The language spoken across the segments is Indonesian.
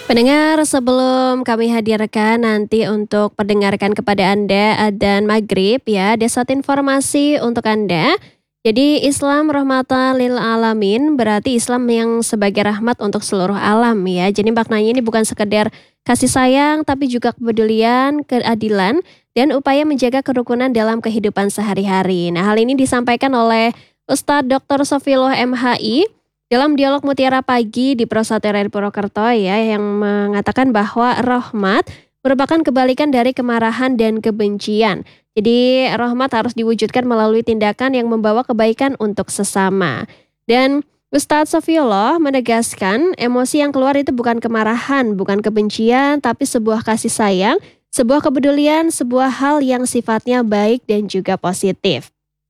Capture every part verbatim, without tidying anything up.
Pendengar, sebelum kami hadirkan nanti untuk pendengarkan kepada Anda adzan maghrib ya, ada satu informasi untuk Anda. Jadi Islam rahmatan lil alamin berarti Islam yang sebagai rahmat untuk seluruh alam ya. Jadi maknanya ini bukan sekedar kasih sayang tapi juga kepedulian, keadilan dan upaya menjaga kerukunan dalam kehidupan sehari-hari. Nah, hal ini disampaikan oleh Ustadz doktor Sofilo M Hi dalam dialog Mutiara Pagi di Pro satu R R I Purwokerto ya, yang mengatakan bahwa rahmat merupakan kebalikan dari kemarahan dan kebencian. Jadi rahmat harus diwujudkan melalui tindakan yang membawa kebaikan untuk sesama. Dan Ustadz Sofiullah menegaskan emosi yang keluar itu bukan kemarahan, bukan kebencian, tapi sebuah kasih sayang, sebuah kepedulian, sebuah hal yang sifatnya baik dan juga positif.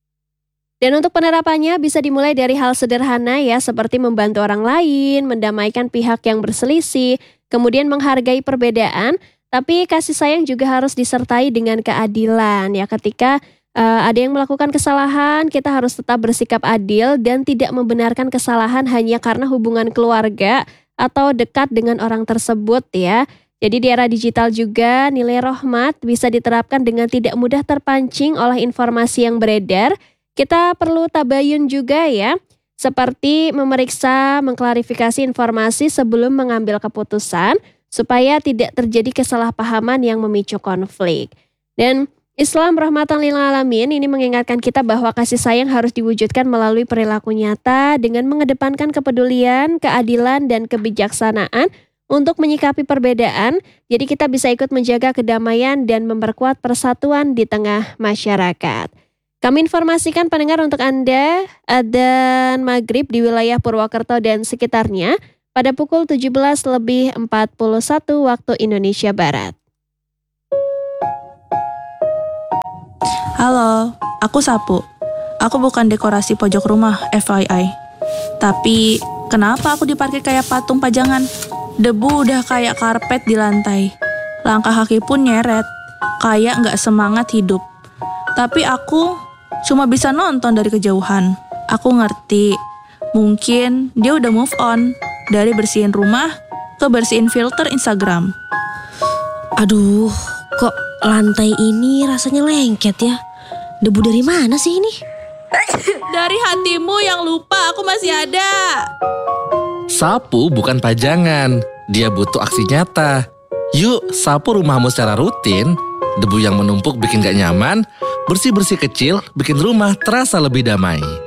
Dan untuk penerapannya bisa dimulai dari hal sederhana ya, seperti membantu orang lain, mendamaikan pihak yang berselisih, kemudian menghargai perbedaan, tapi kasih sayang juga harus disertai dengan keadilan ya. Ketika uh, ada yang melakukan kesalahan, kita harus tetap bersikap adil dan tidak membenarkan kesalahan hanya karena hubungan keluarga atau dekat dengan orang tersebut ya. Jadi di era digital juga nilai rahmat bisa diterapkan dengan tidak mudah terpancing oleh informasi yang beredar. Kita perlu tabayun juga ya, seperti memeriksa, mengklarifikasi informasi sebelum mengambil keputusan, supaya tidak terjadi kesalahpahaman yang memicu konflik. Dan Islam rahmatan lil alamin ini mengingatkan kita bahwa kasih sayang harus diwujudkan melalui perilaku nyata dengan mengedepankan kepedulian, keadilan, dan kebijaksanaan untuk menyikapi perbedaan. Jadi kita bisa ikut menjaga kedamaian dan memperkuat persatuan di tengah masyarakat. Kami informasikan pendengar untuk Anda adzan maghrib di wilayah Purwokerto dan sekitarnya pada pukul tujuh belas lebih empat puluh satu waktu Indonesia Barat. Halo, aku Sapu. Aku bukan dekorasi pojok rumah, F Y I. Tapi kenapa aku diparkir kayak patung pajangan? Debu udah kayak karpet di lantai. Langkah kaki pun nyeret, kayak gak semangat hidup. Tapi aku cuma bisa nonton dari kejauhan. Aku ngerti, mungkin dia udah move on dari bersihin rumah ke bersihin filter Instagram. Aduh, kok lantai ini rasanya lengket ya? Debu dari mana sih ini? Dari hatimu yang lupa aku masih ada. Sapu bukan pajangan, dia butuh aksi nyata. Yuk sapu rumahmu secara rutin. Debu yang menumpuk bikin gak nyaman, bersih-bersih kecil bikin rumah terasa lebih damai.